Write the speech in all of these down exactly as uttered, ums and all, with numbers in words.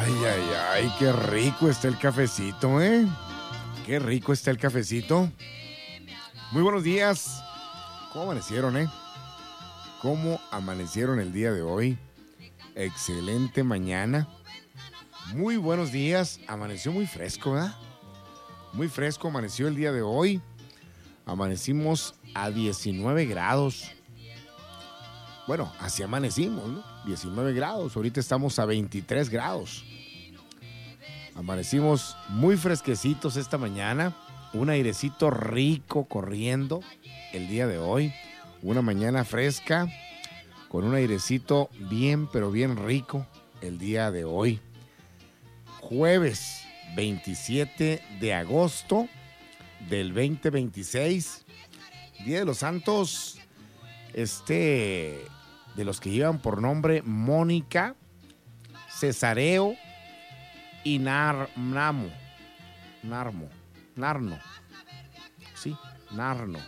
Ay, ay, ay, qué rico está el cafecito, ¿eh? Qué rico está el cafecito. Muy buenos días. ¿Cómo amanecieron, eh? ¿Cómo amanecieron el día de hoy? Excelente mañana. Muy buenos días. Amaneció muy fresco, ¿verdad? Muy fresco amaneció el día de hoy. Amanecimos a diecinueve grados. Bueno, así amanecimos, ¿no? diecinueve grados. Ahorita estamos a veintitrés grados. Amanecimos muy fresquecitos esta mañana. Un airecito rico corriendo el día de hoy. Una mañana fresca con un airecito bien, pero bien rico el día de hoy. Jueves veintisiete de agosto del veinte veintiséis. Día de los Santos, este, de los que llevan por nombre Mónica, Cesareo y Nar, Namo, Narmo, Narno, sí, Narno.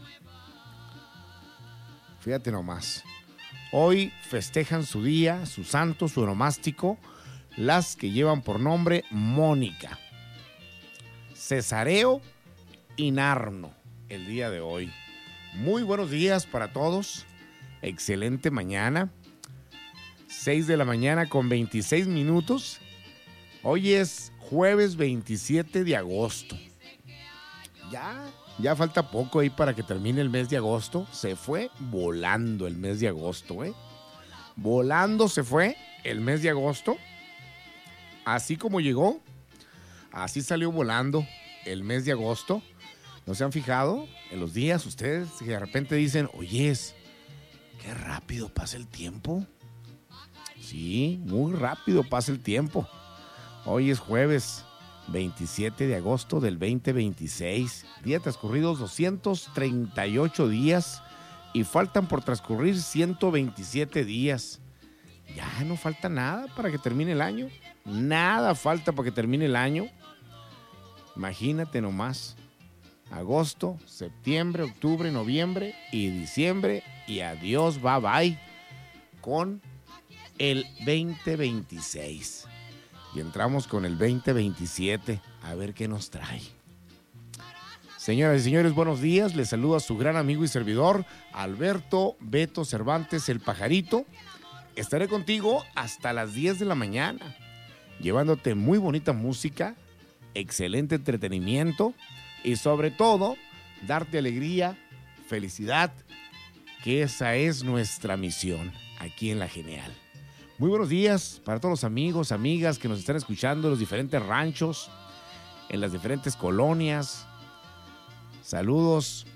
Fíjate nomás. Hoy festejan su día, su santo, su onomástico, las que llevan por nombre Mónica, Cesareo y Narno el día de hoy. Muy buenos días para todos. Excelente mañana. seis de la mañana con veintiséis minutos. Hoy es jueves veintisiete de agosto. Ya, ya falta poco ahí para que termine el mes de agosto. Se fue volando el mes de agosto, ¿eh? Volando se fue el mes de agosto. Así como llegó, así salió volando el mes de agosto. ¿No se han fijado en los días ustedes que de repente dicen, oyes, qué rápido pasa el tiempo? Sí, muy rápido pasa el tiempo. Hoy es jueves veintisiete de agosto del veinte veintiséis. Día transcurridos doscientos treinta y ocho días y faltan por transcurrir ciento veintisiete días. Ya no falta nada para que termine el año. Nada falta para que termine el año. Imagínate nomás. Agosto, septiembre, octubre, noviembre y diciembre. Y adiós, bye bye. Con el veinte veintiséis. Y entramos con el veinte veintisiete. A ver qué nos trae. Señoras y señores, buenos días. Les saluda su gran amigo y servidor, Alberto Beto Cervantes, el Pajarito. Estaré contigo hasta las diez de la mañana, llevándote muy bonita música, excelente entretenimiento y sobre todo, darte alegría, felicidad, que esa es nuestra misión aquí en La Genial. Muy buenos días para todos los amigos, amigas que nos están escuchando en los diferentes ranchos, en las diferentes colonias. Saludos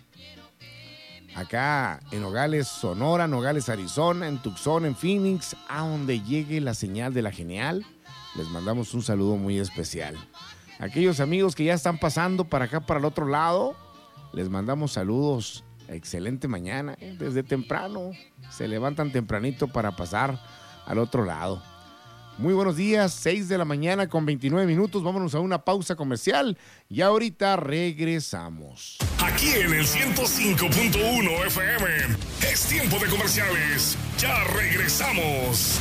acá en Nogales, Sonora, Nogales, Arizona, en Tucson, en Phoenix, a donde llegue la señal de La Genial. Les mandamos un saludo muy especial. Aquellos amigos que ya están pasando para acá, para el otro lado, les mandamos saludos. Excelente mañana, ¿eh? Desde temprano. Se levantan tempranito para pasar al otro lado. Muy buenos días, seis de la mañana con veintinueve minutos. Vámonos a una pausa comercial y ahorita regresamos. Aquí en el ciento cinco punto uno F M es tiempo de comerciales. Ya regresamos.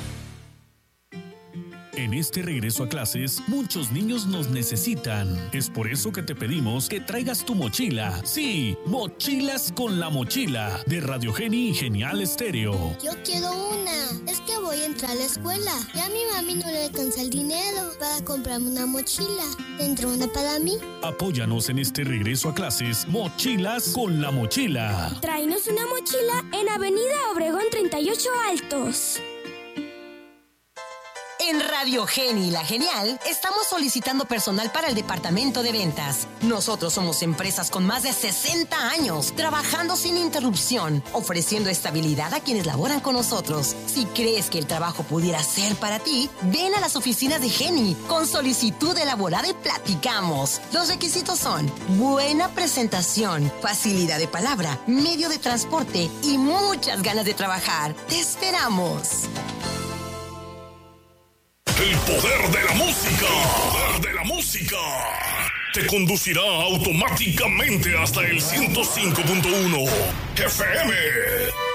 En este regreso a clases, muchos niños nos necesitan. Es por eso que te pedimos que traigas tu mochila. Sí, Mochilas con la Mochila, de Radio Geni y Genial Estéreo. Yo quiero una. Es que voy a entrar a la escuela y a mi mami no le alcanza el dinero para comprarme una mochila. ¿Tendrá una para mí? Apóyanos en este regreso a clases, Mochilas con la Mochila. Tráenos una mochila en Avenida Obregón treinta y ocho Altos. En Radio Geni, la Genial, estamos solicitando personal para el departamento de ventas. Nosotros somos empresas con más de sesenta años, trabajando sin interrupción, ofreciendo estabilidad a quienes laboran con nosotros. Si crees que el trabajo pudiera ser para ti, ven a las oficinas de Geni con solicitud elaborada y platicamos. Los requisitos son buena presentación, facilidad de palabra, medio de transporte y muchas ganas de trabajar. ¡Te esperamos! El poder de la música. El poder de la música. Te conducirá automáticamente hasta el ciento cinco punto uno F M.